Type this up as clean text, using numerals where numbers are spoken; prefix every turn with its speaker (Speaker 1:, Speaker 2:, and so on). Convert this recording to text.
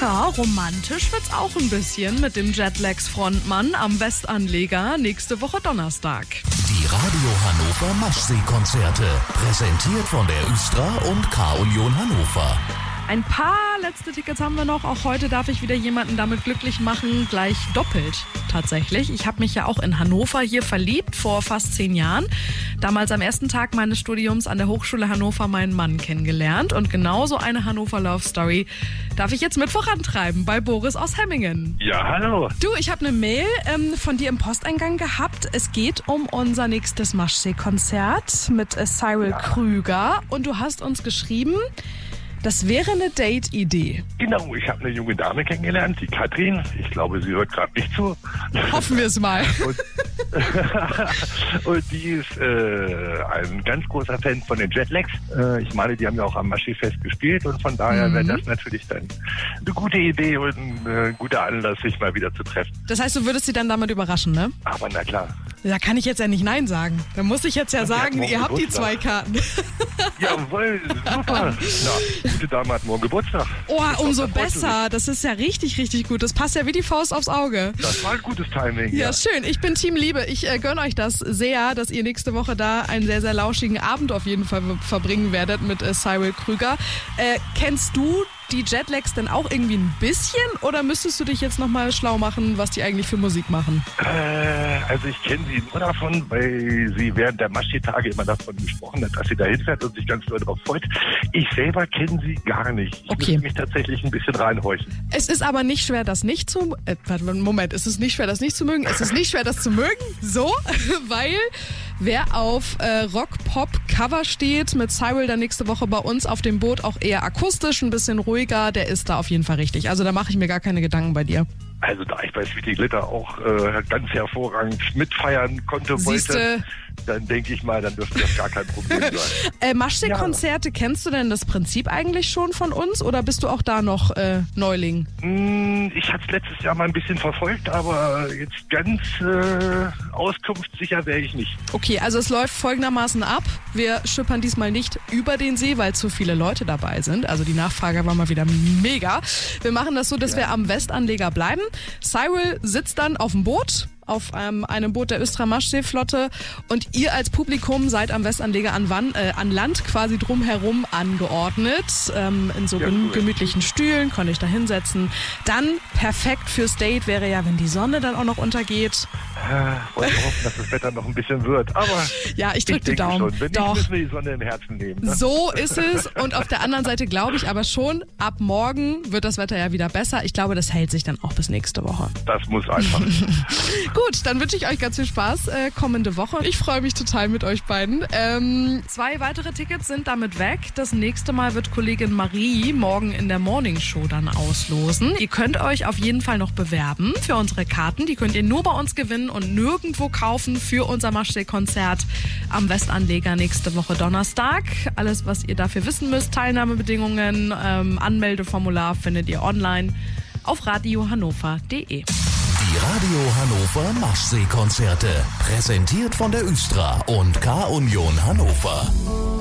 Speaker 1: Ja, romantisch wird's auch ein bisschen mit dem Jetlags-Frontmann am Westanleger nächste Woche Donnerstag.
Speaker 2: Die Radio Hannover Maschsee-Konzerte, präsentiert von der Östra und K-Union Hannover.
Speaker 1: Ein paar letzte Tickets haben wir noch. Auch heute darf ich wieder jemanden damit glücklich machen, gleich doppelt tatsächlich. Ich habe mich ja auch in Hannover hier verliebt, vor fast 10 Jahren. Damals am ersten Tag meines Studiums an der Hochschule Hannover meinen Mann kennengelernt. Und genauso eine Hannover Love Story darf ich jetzt mit vorantreiben bei Boris aus Hemmingen.
Speaker 3: Ja, hallo.
Speaker 1: Du, ich habe eine Mail von dir im Posteingang gehabt. Es geht um unser nächstes Maschsee-Konzert mit Cyril Krüger. Und du hast uns geschrieben, das wäre eine Date-Idee.
Speaker 3: Genau, ich habe eine junge Dame kennengelernt, die Katrin. Ich glaube, sie hört gerade nicht zu.
Speaker 1: Hoffen wir es mal.
Speaker 3: Und die ist ein ganz großer Fan von den Jetlags. Ich meine, die haben ja auch am Maschsee-Fest gespielt und von daher wäre das natürlich dann eine gute Idee und ein guter Anlass, sich mal wieder zu treffen.
Speaker 1: Das heißt, du würdest sie dann damit überraschen, ne?
Speaker 3: Aber na klar.
Speaker 1: Da kann ich jetzt ja nicht Nein sagen. Da muss ich jetzt ja sagen, ihr habt die 2 Karten.
Speaker 3: Jawohl, super. Na, gute Dame hat morgen Geburtstag.
Speaker 1: Oh, umso besser. Das ist ja richtig, richtig gut. Das passt ja wie die Faust aufs Auge.
Speaker 3: Das war ein gutes Timing.
Speaker 1: Ja, schön. Ich bin Team Liebe. Ich gönne euch das sehr, dass ihr nächste Woche da einen sehr, sehr lauschigen Abend auf jeden Fall verbringen werdet mit Cyril Krüger. Kennst du die Jetlags denn auch irgendwie ein bisschen oder müsstest du dich jetzt nochmal schlau machen, was die eigentlich für Musik machen?
Speaker 3: Also ich kenne sie nur davon, weil sie während der Maschsee-Tage immer davon gesprochen hat, dass sie da hinfährt und sich ganz doll drauf freut. Ich selber kenne sie gar nicht. Ich müsste mich tatsächlich ein bisschen reinhorchen.
Speaker 1: Es ist aber nicht schwer, das nicht zu... Moment, es ist nicht schwer, das nicht zu mögen. Es ist nicht schwer, das zu mögen. So, weil wer auf Rock-Pop-Cover steht, mit Cyril dann nächste Woche bei uns auf dem Boot, auch eher akustisch, ein bisschen ruhiger, der ist da auf jeden Fall richtig. Also da mache ich mir gar keine Gedanken bei dir.
Speaker 3: Also da ich bei Sweetie Glitter auch ganz hervorragend mitfeiern konnte, wollte, dann denke ich mal, dann dürfte das gar kein Problem sein.
Speaker 1: Maschsee-Konzerte, kennst du denn das Prinzip eigentlich schon von uns oder bist du auch da noch Neuling?
Speaker 3: Ich hatte es letztes Jahr mal ein bisschen verfolgt, aber jetzt ganz auskunftssicher wäre ich nicht.
Speaker 1: Okay, also es läuft folgendermaßen ab. Wir schippern diesmal nicht über den See, weil zu viele Leute dabei sind. Also die Nachfrage war mal wieder mega. Wir machen das so, dass wir am Westanleger bleiben. Cyril sitzt dann auf dem Boot, auf einem Boot der Östra Maschsee-Flotte und ihr als Publikum seid am Westanleger an Land quasi drumherum angeordnet, in so gemütlichen Stühlen, könnt euch da hinsetzen. Dann perfekt fürs Date wäre ja, wenn die Sonne dann auch noch untergeht.
Speaker 3: Wollte hoffen, dass das Wetter noch ein bisschen wird, aber
Speaker 1: ja, ich drücke die Daumen.
Speaker 3: Schon. Wenn nicht, müssen wir die Sonne im Herzen nehmen. Ne?
Speaker 1: So ist es und auf der anderen Seite glaube ich aber schon, ab morgen wird das Wetter ja wieder besser. Ich glaube, das hält sich dann auch bis nächste Woche.
Speaker 3: Das muss einfach.
Speaker 1: Gut, dann wünsche ich euch ganz viel Spaß kommende Woche. Ich freue mich total mit euch beiden. 2 weitere Tickets sind damit weg. Das nächste Mal wird Kollegin Marie morgen in der Morning Show dann auslosen. Ihr könnt euch auf jeden Fall noch bewerben für unsere Karten. Die könnt ihr nur bei uns gewinnen und nirgendwo kaufen für unser Maschsee-Konzert am Westanleger nächste Woche Donnerstag. Alles, was ihr dafür wissen müsst, Teilnahmebedingungen, Anmeldeformular findet ihr online auf radiohannover.de.
Speaker 2: Die Radio Hannover Maschsee-Konzerte, präsentiert von der Östra und K-Union Hannover.